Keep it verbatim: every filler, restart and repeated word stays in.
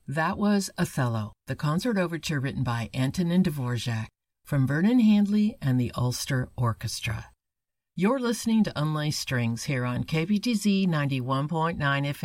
That was Othello, the concert overture written by Antonin Dvorak, from Vernon Handley and the Ulster Orchestra. You're listening to Unlaced Strings here on K B T Z ninety-one point nine F M.